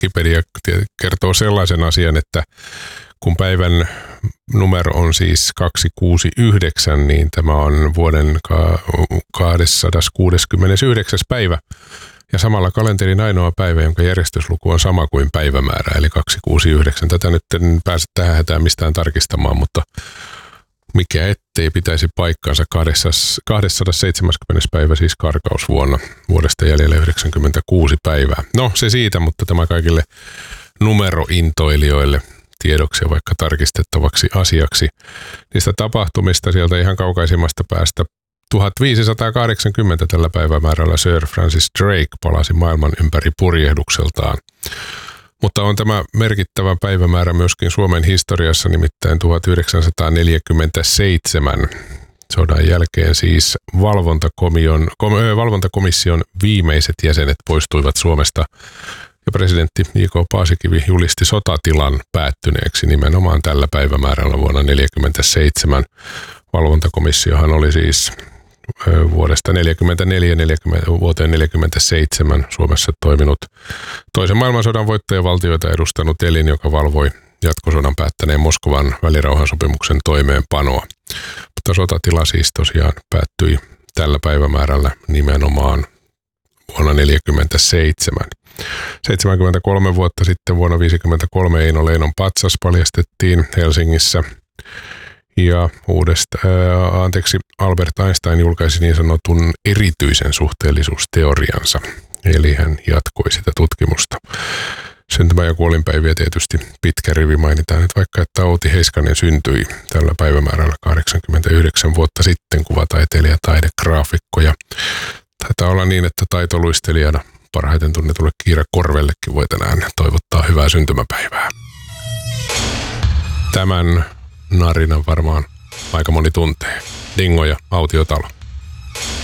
Wikipedia kertoo sellaisen asian, että kun päivän numero on siis 269, niin tämä on vuoden 269. päivä. Ja samalla kalenterin ainoa päivä, jonka järjestysluku on sama kuin päivämäärä, eli 269. Tätä nyt en pääse tähän hätään mistään tarkistamaan, mutta mikä ettei pitäisi paikkansa 270. päivä, siis karkausvuonna, vuodesta jäljellä 96 päivää. No se siitä, mutta tämä kaikille numerointoilijoille tiedoksi ja vaikka tarkistettavaksi asiaksi. Niistä tapahtumista sieltä ihan kaukaisimmasta päästä 1580 tällä päivämäärällä Sir Francis Drake palasi maailman ympäri purjehdukseltaan. Mutta on tämä merkittävä päivämäärä myöskin Suomen historiassa, nimittäin 1947. Sodan jälkeen siis valvontakomission viimeiset jäsenet poistuivat Suomesta ja presidentti J.K. Paasikivi julisti sotatilan päättyneeksi nimenomaan tällä päivämäärällä vuonna 1947. Valvontakomissiohan oli siis vuodesta 1944 vuoteen 1947 Suomessa toiminut toisen maailmansodan voittajavaltioita edustanut elin, joka valvoi jatkosodan päättäneen Moskovan välirauhansopimuksen toimeenpanoa. Mutta sotatila siis tosiaan päättyi tällä päivämäärällä nimenomaan vuonna 1947. 73 vuotta sitten vuonna 1953 Eino Leinon patsas paljastettiin Helsingissä. Ja Albert Einstein julkaisi niin sanotun erityisen suhteellisuusteoriansa, eli hän jatkoi sitä tutkimusta. Syntymä- ja kuolinpäiviä tietysti pitkä rivi mainitaan nyt vaikka, että Outi Heiskanen syntyi tällä päivämäärällä 89 vuotta sitten, kuvataiteilija, taidegraafikko. Ja taitaa olla niin, että taitoluistelijana parhaiten tunnetulle Kiira Korvellekin voi tänään toivottaa hyvää syntymäpäivää. Tämän narinan varmaan aika moni tuntee. Dingo ja Autiotalo.